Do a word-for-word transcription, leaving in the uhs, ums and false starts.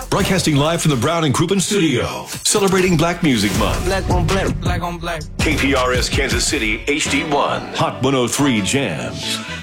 Broadcasting live from the Brown and Crouppen studio. Celebrating Black Music Month. Black on black, black on black. K P R S Kansas City, H D one. Hot one oh three Jams.